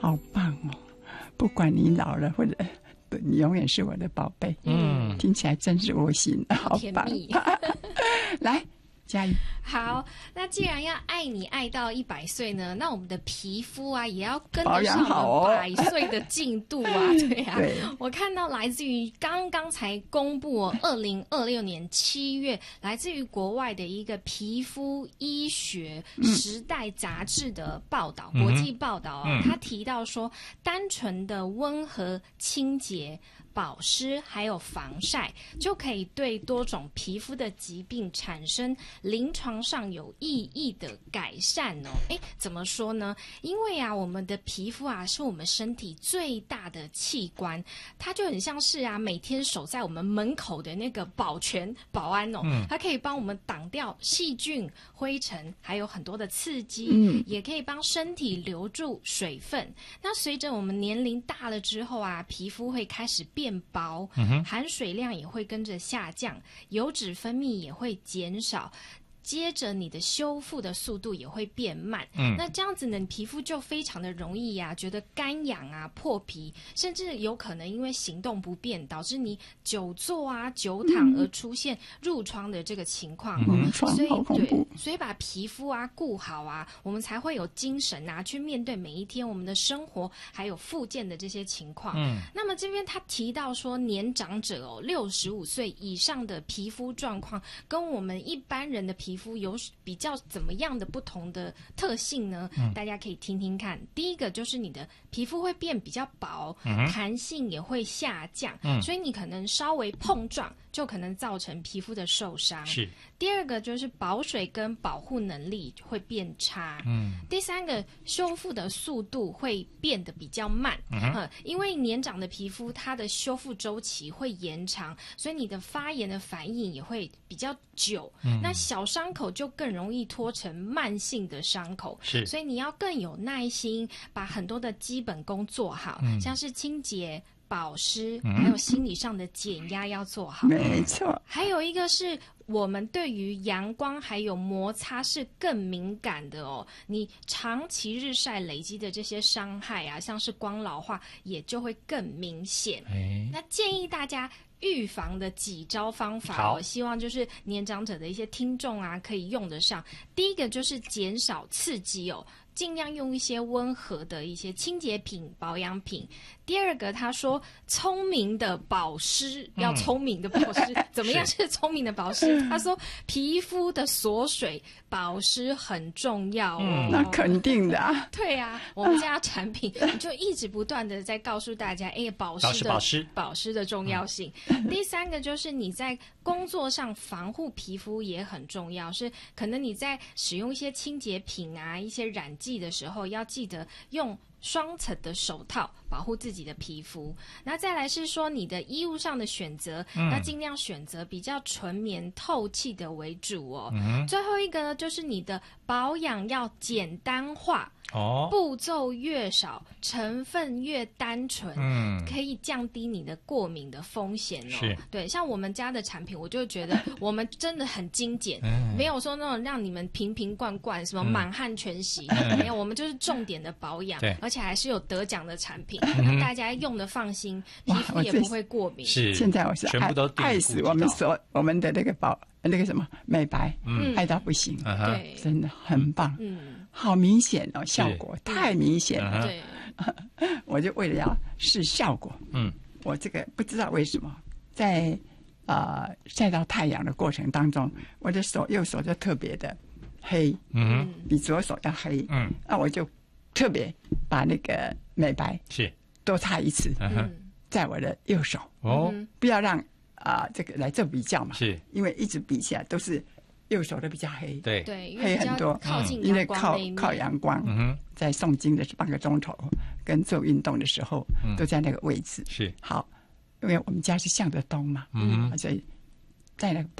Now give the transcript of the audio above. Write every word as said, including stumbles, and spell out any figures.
好棒哦！不管你老了或者你永远是我的宝贝。嗯，听起来真是窝心，好棒！来。嘉怡， 好，那既然要爱你爱到一百岁呢，那我们的皮肤啊也要跟保得上养好我们百岁的进度啊，对啊。 对， 我看到来自于刚刚才公布哦，二零二六年七月，来自于国外的一个皮肤医学时代杂志的报道， 嗯、 国际报道啊、哦， 嗯、 他提到说，单纯的温和清洁。保湿还有防晒，就可以对多种皮肤的疾病产生临床上有意义的改善哦。诶，怎么说呢？因为啊，我们的皮肤啊是我们身体最大的器官，它就很像是啊每天守在我们门口的那个保全保安哦，嗯、它可以帮我们挡掉细菌、灰尘，还有很多的刺激，嗯、也可以帮身体留住水分。那随着我们年龄大了之后啊，皮肤会开始变变薄，含水量也会跟着下降，油脂分泌也会减少。接着你的修复的速度也会变慢，嗯，那这样子呢，你皮肤就非常的容易啊，觉得干痒啊、破皮，甚至有可能因为行动不便，导致你久坐啊、久躺而出现褥疮的这个情况。 嗯，所以对，所以把皮肤啊顾好啊，我们才会有精神啊，去面对每一天我们的生活，还有复健的这些情况。嗯，那么这边他提到说，年长者哦，六十五岁以上的皮肤状况，跟我们一般人的皮肤皮肤有比较怎么样的不同的特性呢？嗯、大家可以听听看。第一个就是你的皮肤会变比较薄，嗯、弹性也会下降，嗯、所以你可能稍微碰撞就可能造成皮肤的受伤。 是。 第二个就是保水跟保护能力会变差。嗯。第三个，修复的速度会变得比较慢。嗯嗯、因为年长的皮肤它的修复周期会延长，所以你的发炎的反应也会比较久。嗯、那小伤口就更容易拖成慢性的伤口， 是， 所以你要更有耐心，把很多的基本功做好，嗯、像是清洁、保湿，嗯、还有心理上的减压要做好。 没错。 还有一个是我们对于阳光还有摩擦是更敏感的哦。你长期日晒累积的这些伤害啊，像是光老化，也就会更明显。哎、那建议大家预防的几招方法，我希望就是年长者的一些听众啊可以用得上。第一个就是减少刺激哦，尽量用一些温和的一些清洁品、保养品。第二个，他说聪明的保湿，嗯、要聪明的保湿，怎么样是聪明的保湿？他说皮肤的锁水保湿很重要哦。 嗯、那肯定的啊。 对啊，我们家产品就一直不断的在告诉大家，哎，保湿的保湿保湿的重要性。嗯、第三个就是你在工作上防护皮肤也很重要，是可能你在使用一些清洁品啊、一些染剂的时候，要记得用双层的手套保护自己的皮肤。那再来是说你的衣物上的选择，嗯、要尽量选择比较纯棉透气的为主哦。嗯、最后一个呢，就是你的保养要简单化。哦，步骤越少，成分越单纯，嗯，可以降低你的过敏的风险哦。 是， 对，像我们家的产品，我就觉得我们真的很精简，嗯、没有说那种让你们瓶瓶罐罐什么满汉全席，嗯、没有，我们就是重点的保养，对，而且还是有得奖的产品，嗯、大家用的放心，皮肤也不会过敏。 是， 现在我是全部都爱死我们所我们的那个保那个什么美白，嗯，爱到不行， 对， 真的很棒，嗯。好明显哦，效果太明显了。 对， 我就为了要试效果，嗯，我这个不知道为什么，在呃晒到太阳的过程当中，我的手右手就特别的黑，嗯，比左手要黑，嗯，那我就特别把那个美白是多擦一次，嗯，在我的右手哦，不要让啊、呃、这个来做比较嘛， 是因为一直比起来都是。右手的比较黑， 对对， 黑很多， 靠近因为靠靠阳光，嗯、在诵经的半个钟头跟做运动的时候，嗯、都在那个位置。 是好， 因为我们家是向着东嘛，嗯，所以在那个。